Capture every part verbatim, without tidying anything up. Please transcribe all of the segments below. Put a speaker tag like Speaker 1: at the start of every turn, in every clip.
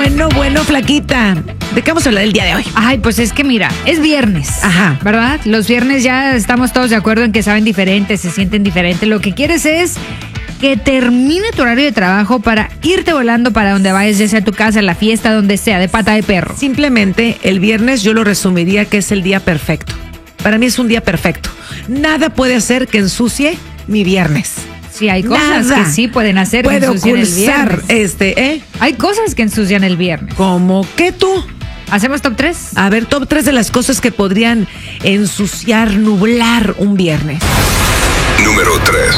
Speaker 1: Bueno, bueno, flaquita. ¿De qué vamos a hablar el día de hoy?
Speaker 2: Ay, pues es que mira, es viernes.
Speaker 1: Ajá.
Speaker 2: ¿Verdad? Los viernes ya estamos todos de acuerdo en que saben diferente, se sienten diferente. Lo que quieres es que termine tu horario de trabajo para irte volando para donde vayas, ya sea a tu casa, a la fiesta, donde sea, de pata de perro.
Speaker 1: Simplemente el viernes yo lo resumiría que es el día perfecto. Para mí es un día perfecto. Nada puede hacer que ensucie mi viernes.
Speaker 2: Sí, hay cosas
Speaker 1: Nada
Speaker 2: que sí pueden hacer
Speaker 1: puede
Speaker 2: que ensucian el
Speaker 1: ocultar
Speaker 2: viernes.
Speaker 1: este, ¿eh?
Speaker 2: Hay cosas que ensucian el viernes.
Speaker 1: ¿Cómo que tú?
Speaker 2: ¿Hacemos top tres?
Speaker 1: A ver, top tres de las cosas que podrían ensuciar, nublar un viernes.
Speaker 3: Número tres.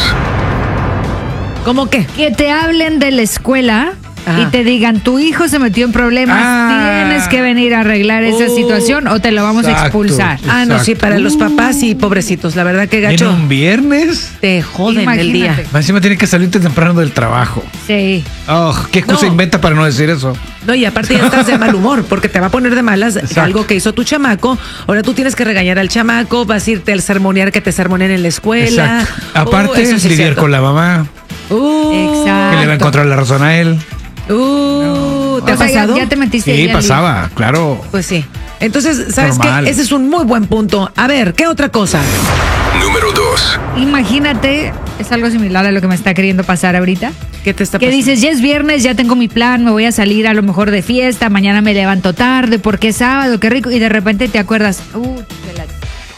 Speaker 1: ¿Cómo qué?
Speaker 2: Que te hablen de la escuela
Speaker 1: Ajá.
Speaker 2: y te digan, tu hijo se metió en problemas,
Speaker 4: Ah.
Speaker 2: tienes que venir a arreglar esa
Speaker 1: Oh.
Speaker 2: situación o te lo vamos a
Speaker 4: Exacto.
Speaker 2: expulsar.
Speaker 1: Ah, no, sí,
Speaker 4: Exacto.
Speaker 1: para los papás y pobrecitos, la verdad que
Speaker 4: ¿En
Speaker 1: gacho.
Speaker 4: un viernes?
Speaker 1: Te joden el día.
Speaker 2: Imagínate.
Speaker 4: Más encima tiene que salirte temprano del trabajo.
Speaker 2: Sí.
Speaker 4: Oh, ¿qué excusa
Speaker 1: No.
Speaker 4: inventa para no decir eso?
Speaker 1: No, y aparte ya estás de mal humor, porque te va a poner de malas
Speaker 4: Exacto.
Speaker 1: algo que hizo tu chamaco. Ahora tú tienes que regañar al chamaco, vas a irte al sermonear que te sermonen en la escuela.
Speaker 4: Exacto.
Speaker 1: Uh,
Speaker 4: Aparte,
Speaker 1: eso sí es
Speaker 4: lidiar
Speaker 1: cierto.
Speaker 4: con la mamá,
Speaker 1: Uh,
Speaker 2: Exacto.
Speaker 4: que le va a encontrar la razón a él.
Speaker 1: Uh, ¿te
Speaker 2: O
Speaker 1: ha
Speaker 2: sea, ya,
Speaker 1: pasado?
Speaker 2: ya te metiste ahí
Speaker 4: Sí,
Speaker 2: al
Speaker 4: pasaba, claro.
Speaker 1: Pues sí. Entonces, ¿sabes
Speaker 4: Normal.
Speaker 1: qué? Ese es un muy buen punto. A ver, ¿qué otra cosa?
Speaker 3: Número dos.
Speaker 2: lío. Imagínate, es algo similar a lo que me está queriendo pasar ahorita.
Speaker 1: ¿Qué te está
Speaker 2: Que
Speaker 1: pasando?
Speaker 2: dices, ya es viernes, ya tengo mi plan, me voy a salir a lo mejor de fiesta, mañana me levanto tarde porque es sábado, qué rico. Y de repente te acuerdas, uh, de la-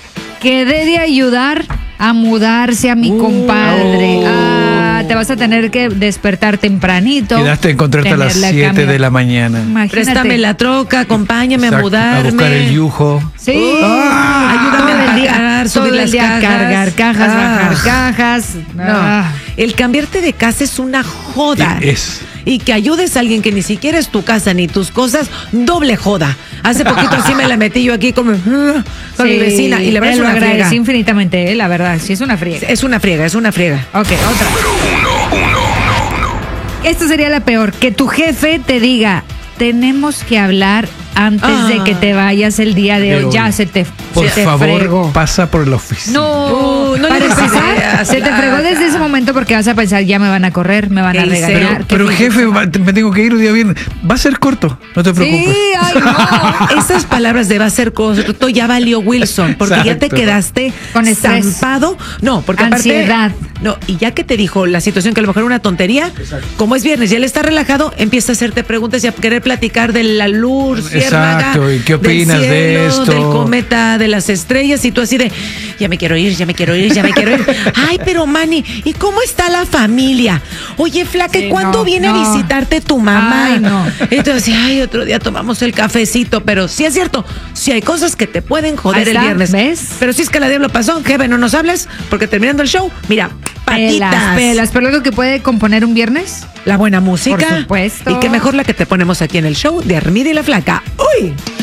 Speaker 2: quedé de ayudar a mudarse a mi
Speaker 1: Uh.
Speaker 2: compadre. Ah, te vas a tener que despertar tempranito.
Speaker 4: Quedaste a encontrarte a las
Speaker 2: tener la
Speaker 4: siete
Speaker 2: cambio.
Speaker 4: de la mañana.
Speaker 2: Imagínate.
Speaker 1: Préstame la troca, acompáñame a
Speaker 4: Exacto,
Speaker 1: mudarme.
Speaker 4: A buscar el yujo.
Speaker 2: Sí.
Speaker 1: Ah, ayúdame
Speaker 2: Todo
Speaker 1: a
Speaker 2: el día,
Speaker 1: bajar,
Speaker 2: todo
Speaker 1: subir
Speaker 2: el
Speaker 1: las
Speaker 2: día
Speaker 1: cajas.
Speaker 2: cargar cajas,
Speaker 1: Ah.
Speaker 2: bajar cajas.
Speaker 1: No,
Speaker 2: Ah.
Speaker 1: el cambiarte de casa es una joda.
Speaker 4: Es.
Speaker 1: Y que ayudes a alguien que ni siquiera es tu casa ni tus cosas, doble joda. Hace poquito así me la metí yo aquí con, mi- con mi
Speaker 2: Sí,
Speaker 1: vecina y la verdad
Speaker 2: te
Speaker 1: es
Speaker 2: lo
Speaker 1: una friega.
Speaker 2: agradecí infinitamente, eh, la verdad, sí es una friega.
Speaker 1: Es una friega, es una friega.
Speaker 2: Ok, otra.
Speaker 3: Número uno, uno, uno, uno.
Speaker 2: Esta sería la peor, que tu jefe te diga, tenemos que hablar antes
Speaker 1: Ah.
Speaker 2: de que te vayas el día de
Speaker 4: De
Speaker 2: hoy.
Speaker 4: hoy.
Speaker 2: Ya se te,
Speaker 4: Por
Speaker 2: se te
Speaker 4: favor,
Speaker 2: fregó.
Speaker 4: pasa por la oficina.
Speaker 2: No,
Speaker 1: Uh, no
Speaker 2: para
Speaker 1: le des
Speaker 2: empezar,
Speaker 1: ideas,
Speaker 2: se te
Speaker 1: Blanca.
Speaker 2: fregó desde ese momento porque vas a pensar, ya me van a correr, me van
Speaker 1: ¿Qué
Speaker 2: a
Speaker 1: hice?
Speaker 2: regañar.
Speaker 4: Pero,
Speaker 2: ¿qué
Speaker 4: pero
Speaker 2: fui?
Speaker 4: jefe, va- me tengo que ir un día bien. Va a ser corto, no te preocupes.
Speaker 2: Sí, ay, no.
Speaker 1: Esas palabras de va a ser corto ya valió Wilson, porque ya te
Speaker 4: Exacto.
Speaker 1: quedaste
Speaker 2: Con estrés.
Speaker 1: zampado. No, porque
Speaker 2: Ansiedad.
Speaker 1: aparte. No, y ya que te dijo la situación que a lo mejor era una tontería, como es viernes y él está relajado, empieza a hacerte preguntas y a querer platicar de la luz,
Speaker 4: Exacto, ¿y qué opinas
Speaker 1: del
Speaker 4: de
Speaker 1: cielo,
Speaker 4: esto?
Speaker 1: del cometa, de las estrellas, y tú así de, ya me quiero ir, ya me quiero ir, ya me quiero ir. Ay, pero Manny, ¿y cómo está la familia? Oye, flaca,
Speaker 2: Sí,
Speaker 1: ¿cuándo
Speaker 2: no,
Speaker 1: viene
Speaker 2: no.
Speaker 1: a visitarte tu mamá?
Speaker 2: Ay, no.
Speaker 1: Entonces, ay, otro día tomamos el cafecito, pero sí es cierto, si hay cosas que te pueden joder
Speaker 2: Ahí
Speaker 1: el
Speaker 2: está,
Speaker 1: viernes.
Speaker 2: ¿ves?
Speaker 1: Pero si es que la diablo pasó, jefe, no nos hables, porque terminando el show, mira, patitas.
Speaker 2: Pelas, pelas. Pero algo que puede componer un viernes.
Speaker 1: La buena música.
Speaker 2: Por supuesto.
Speaker 1: Y qué mejor la que te ponemos aquí en el show de Armida y la Flaca. ¡Uy!